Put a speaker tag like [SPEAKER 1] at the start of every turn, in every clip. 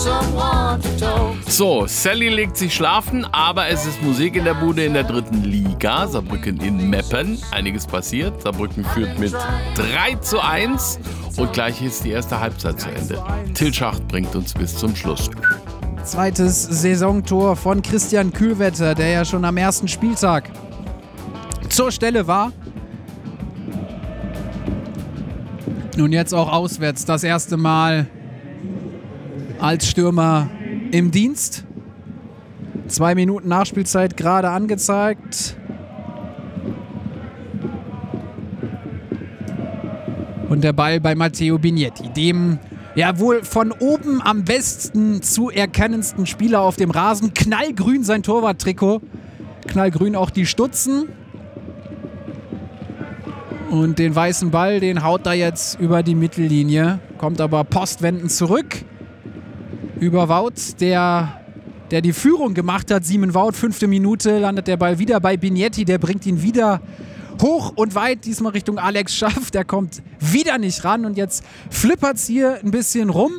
[SPEAKER 1] So, Sally legt sich schlafen, aber es ist Musik in der Bude in der 3. Liga. Saarbrücken in Meppen. Einiges passiert. Saarbrücken führt mit 3:1 und gleich ist die erste Halbzeit zu Ende. Till Schacht bringt uns bis zum Schluss.
[SPEAKER 2] Zweites Saisontor von Christian Kühlwetter, der ja schon am ersten Spieltag zur Stelle war. Und jetzt auch auswärts das erste Mal als Stürmer im Dienst. 2 Minuten Nachspielzeit gerade angezeigt. Und der Ball bei Matteo Bignetti, dem ja wohl von oben am besten zu erkennendsten Spieler auf dem Rasen. Knallgrün sein Torwarttrikot, knallgrün auch die Stutzen. Und den weißen Ball, den haut er jetzt über die Mittellinie, kommt aber postwendend zurück. Über Wout, der die Führung gemacht hat. Simon Wout, 5. Minute, landet der Ball wieder bei Bignetti, der bringt ihn wieder hoch und weit, diesmal Richtung Alex Schaff, der kommt wieder nicht ran und jetzt flippert es hier ein bisschen rum.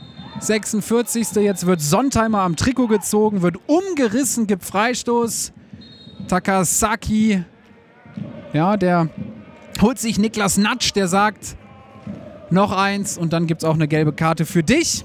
[SPEAKER 2] 46. Jetzt wird Sontheimer am Trikot gezogen, wird umgerissen, gibt Freistoß. Takasaki, ja, der holt sich Niklas Natsch, der sagt noch eins und dann gibt es auch eine gelbe Karte für dich.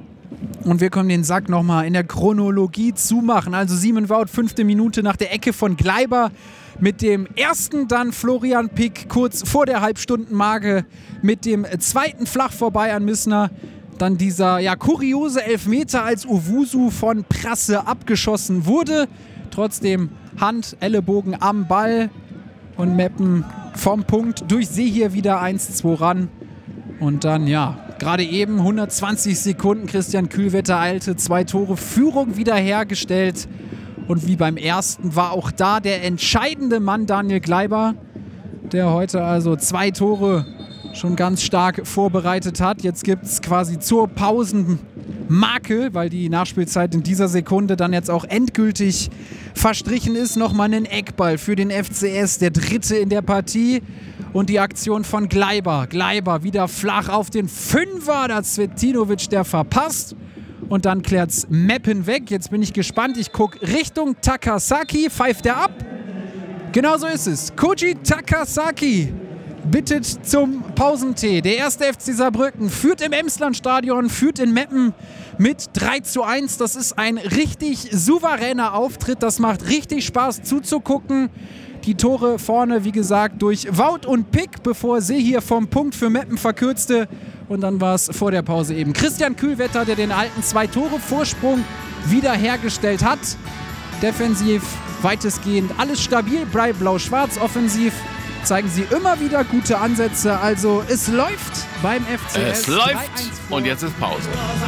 [SPEAKER 2] Und wir können den Sack nochmal in der Chronologie zumachen. Also Simon Wout, 5. Minute nach der Ecke von Gleiber. Mit dem ersten dann Florian Pick kurz vor der Halbstundenmarke. Mit dem zweiten flach vorbei an Missner. Dann dieser kuriose Elfmeter, als Owusu von Prasse abgeschossen wurde. Trotzdem Hand, Ellenbogen am Ball. Und Meppen vom Punkt durch Sehir wieder 1-2 ran. Und dann, gerade eben 120 Sekunden, Christian Kühlwetter eilte, 2 Tore, Führung wiederhergestellt. Und wie beim ersten war auch da der entscheidende Mann Daniel Gleiber, der heute also 2 Tore schon ganz stark vorbereitet hat. Jetzt gibt es quasi zur Pausenmarke, weil die Nachspielzeit in dieser Sekunde dann jetzt auch endgültig verstrichen ist, nochmal einen Eckball für den FCS, der 3. in der Partie. Und die Aktion von Gleiber. Gleiber wieder flach auf den 5er. Da Cvetinovic, der verpasst. Und dann klärt's Meppen weg. Jetzt bin ich gespannt. Ich gucke Richtung Takasaki. Pfeift er ab? Genau so ist es. Koji Takasaki bittet zum Pausentee. Der erste FC Saarbrücken führt im Emslandstadion, führt in Meppen mit 3:1. Das ist ein richtig souveräner Auftritt. Das macht richtig Spaß zuzugucken. Die Tore vorne, wie gesagt, durch Wout und Pick, bevor Sehir vom Punkt für Meppen verkürzte. Und dann war es vor der Pause eben Christian Kühlwetter, der den alten 2-Tore-Vorsprung wiederhergestellt hat. Defensiv weitestgehend alles stabil, blau-schwarz. Offensiv zeigen sie immer wieder gute Ansätze. Also es läuft beim FCS.
[SPEAKER 1] Es läuft und jetzt ist Pause.